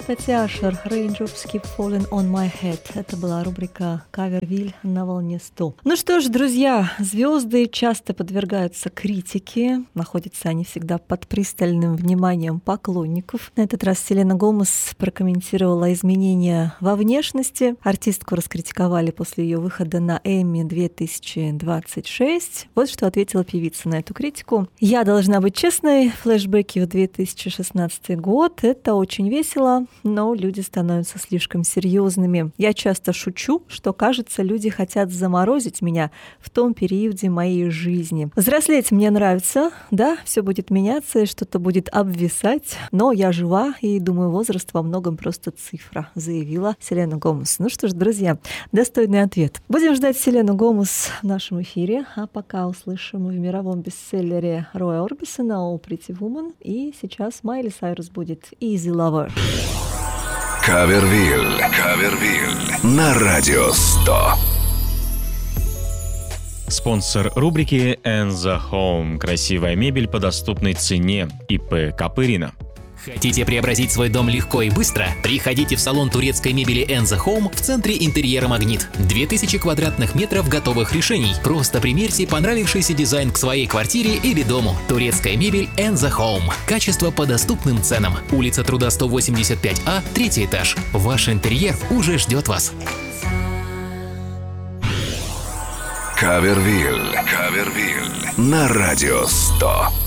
Кэти Ашер, Raindrops Keep Falling on My Head. Это была рубрика «Кавервиль» на волне 100. Ну что ж, друзья, звезды часто подвергаются критике. Находятся они всегда под пристальным вниманием поклонников. На этот раз Селена Гомес прокомментировала изменения во внешности. Артистку раскритиковали после ее выхода на Эмми 2026. Вот что ответила певица на эту критику. «Я должна быть честной. Флешбеки в 2016 год. Это очень весело, но люди становятся слишком серьезными. Я часто шучу, что, кажется, люди хотят заморозить меня в том периоде моей жизни. Взрослеть мне нравится, да, все будет меняться, и что-то будет обвисать, но я жива, и, думаю, возраст во многом просто цифра», заявила Селена Гомес. Ну что ж, друзья, достойный ответ. Будем ждать Селену Гомес в нашем эфире, а пока услышим в мировом бестселлере Роя Орбисона «All Pretty Woman», и сейчас Майли Сайрус будет «Easy Lover». Кавервиль на радио 100. Спонсор рубрики «And the Home». Красивая мебель по доступной цене. ИП Копырина. Хотите преобразить свой дом легко и быстро? Приходите в салон турецкой мебели And the Home в центре интерьера «Магнит». 2000 квадратных метров готовых решений. Просто примерьте понравившийся дизайн к своей квартире или дому. Турецкая мебель And the Home. Качество по доступным ценам. Улица Труда, 185А, 3-й этаж. Ваш интерьер уже ждет вас. Кавервиль на радио 100.